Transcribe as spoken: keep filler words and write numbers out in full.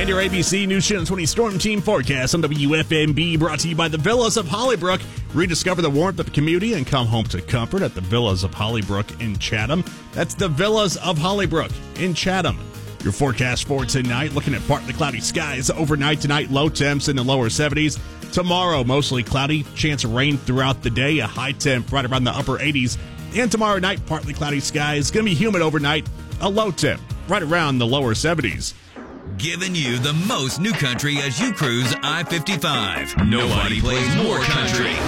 And your A B C News Channel twenty Storm Team forecast on W F M B, brought to you by the Villas of Hollybrook. Rediscover the warmth of the community and come home to comfort at the Villas of Hollybrook in Chatham. That's the Villas of Hollybrook in Chatham. Your forecast for tonight, looking at partly cloudy skies overnight tonight, low temps in the lower seventies. Tomorrow, mostly cloudy, chance of rain throughout the day, a high temp right around the upper eighties. And tomorrow night, partly cloudy skies, going to be humid overnight, a low temp right around the lower seventies. Giving you the most new country as you cruise I fifty-five. Nobody plays more country.